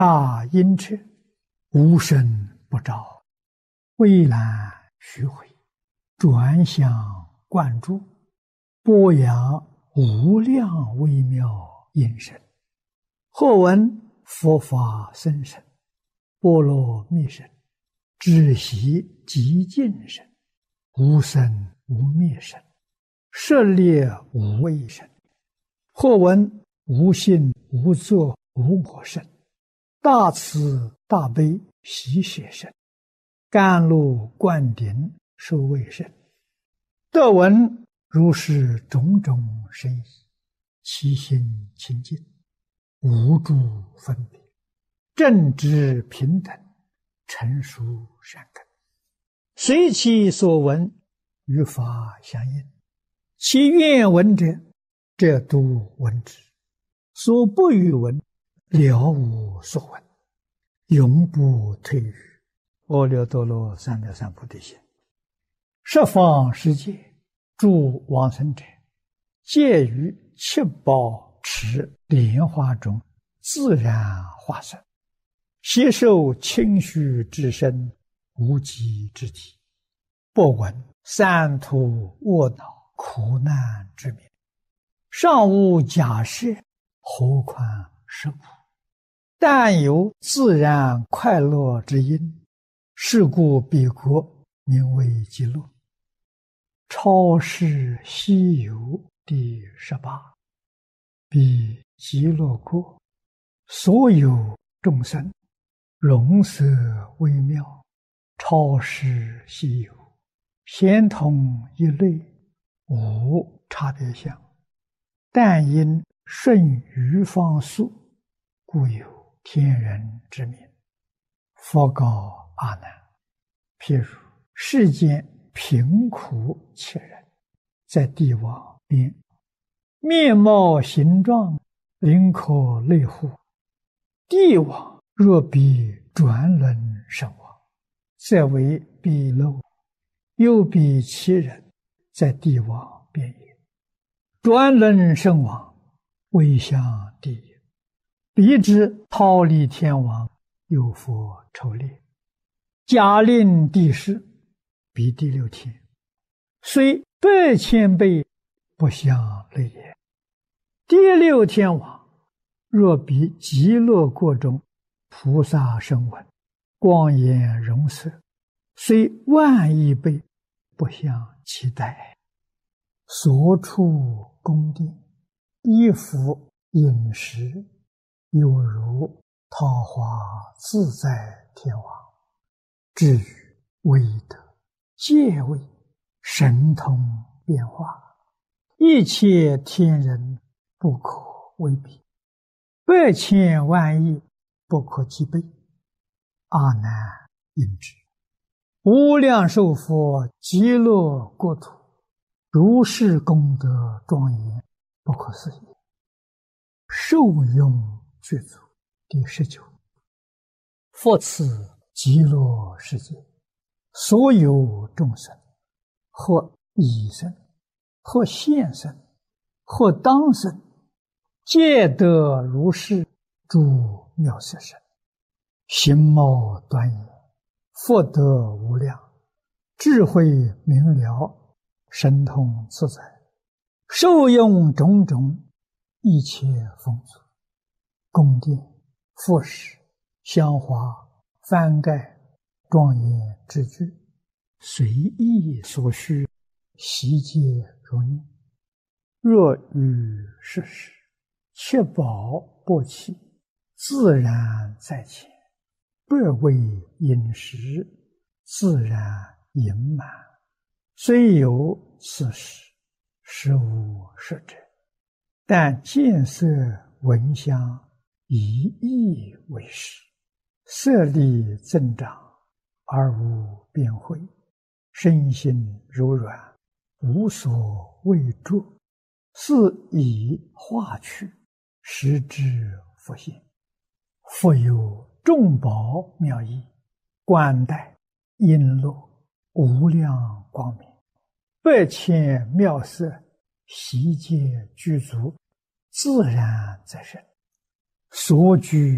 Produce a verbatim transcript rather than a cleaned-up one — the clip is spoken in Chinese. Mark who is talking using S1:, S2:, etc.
S1: 大阴彻，无声不照，蔚蓝虚回，转向贯注，播扬无量微妙音声。或闻佛法僧声，波罗蜜声，知悉极尽声，无生无灭声，舍猎无畏声。或闻无性无作无我声，大慈大悲喜舍声，甘露灌顶受卫声。得闻如是种种深意，其心清净，无诸分别，正直平等，成熟善根，随其所闻，与法相应。其愿闻者，则度闻之；所不与闻，了无所闻，永不退于阿耨多罗三藐三菩提心。十方世界诸往生者，皆于七宝池莲花中自然化身，悉受清虚之身，无极之体，不闻三途卧恼苦难之名，尚无假设，何况是苦？但有自然快乐之因，是故彼国名为极乐。超世西游第十八。彼极乐国，所有众生，容色微妙，超世西游，咸同一类，无差别相。但因顺于方速，故有天人之名。佛告阿难：譬如世间贫苦切人，在帝王边，面貌形状，灵可类乎？帝王若比转轮身亡，则为鄙陋；又比其人，在帝王边也。转轮身亡，未向地也。彼之忉利天王，有佛抽列，假令地势，彼第六天，虽百千倍，不相类也。第六天王，若比极乐国中菩萨声闻，光颜容色，虽万亿倍，不相期待。所处宫殿，衣服饮食，有如桃花自在天王。至于威德、戒位、神通变化，一切天人不可为比，百千万亿不可计备。阿难应知，无量寿佛极乐国土，如是功德庄严，不可思议。受用具足第十九。复次极乐世界，所有众生，或已生，或现生，或当生，皆得如是诸妙色身，形貌端严，福德无量，智慧明了，神通自在，受用种种一切丰足，宫殿、服饰、香花、幡盖、庄严之具，随意所需，悉皆如念。若于世时，七宝不弃，自然在前，百味饮食，自然盈满。虽有此时，实无实者，但见色闻香，以意为实，色力增长，而无边慧，身心柔软，无所畏著，是以化去，实之复现。复有众宝妙义，冠带璎珞，无量光明，百千妙色，悉皆具足，自然在身，所居